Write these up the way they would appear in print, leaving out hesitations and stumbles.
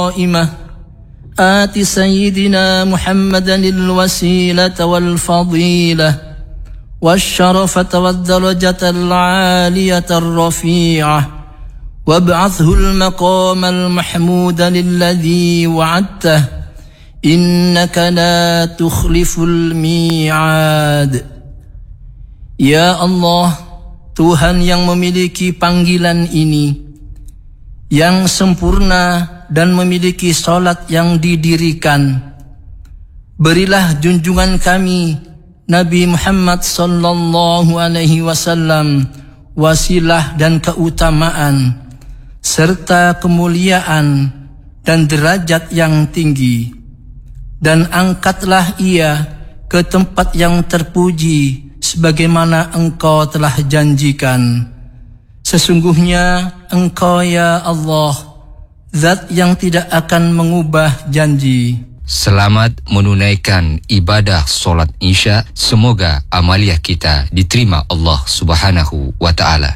القائمة آت سيدنا محمدا الوسيلة والفضيلة والشرفة والدرجة العالية الرفيعة وابعثه المقام المحمود الذي وعدته إنك لا تخلف الميعاد. Ya Allah, Tuhan yang memiliki panggilan ini, yang sempurna dan memiliki salat yang didirikan, berilah junjungan kami Nabi Muhammad sallallahu alaihi wasallam wasilah dan keutamaan serta kemuliaan dan derajat yang tinggi, dan angkatlah ia ke tempat yang terpuji sebagaimana Engkau telah janjikan. Sesungguhnya Engkau ya Allah, Zat yang tidak akan mengubah janji. Selamat menunaikan ibadah solat Isya. Semoga amaliah kita diterima Allah Subhanahu wa Ta'ala.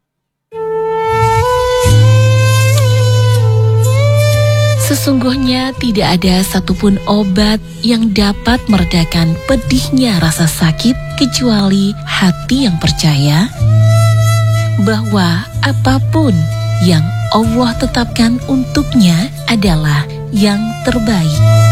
Sesungguhnya tidak ada satupun obat yang dapat meredakan pedihnya rasa sakit kecuali hati yang percaya bahwa apapun yang Allah tetapkan untuknya adalah yang terbaik.